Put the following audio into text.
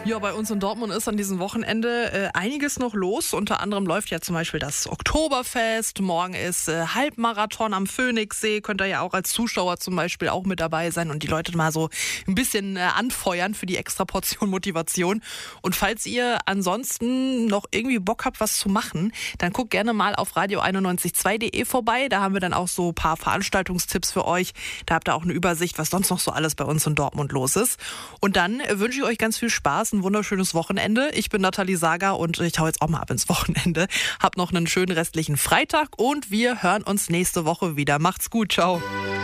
Ja, bei uns in Dortmund ist an diesem Wochenende einiges noch los. Unter anderem läuft ja zum Beispiel das Oktoberfest. Morgen ist Halbmarathon am Phoenixsee. Könnt ihr ja auch als Zuschauer zum Beispiel auch mit dabei sein und die Leute mal so ein bisschen anfeuern für die extra Portion Motivation. Und falls ihr ansonsten noch irgendwie Bock habt, was zu machen, dann guckt gerne mal auf radio912.de vorbei. Da haben wir dann auch so ein paar Veranstaltungstipps für euch. Da habt ihr auch eine Übersicht, was sonst noch so alles bei uns in Dortmund los ist. Und dann wünsche ich euch ganz viel Spaß, ein wunderschönes Wochenende. Ich bin Nathalie Sager und ich hau jetzt auch mal ab ins Wochenende. Habt noch einen schönen restlichen Freitag und wir hören uns nächste Woche wieder. Macht's gut, ciao.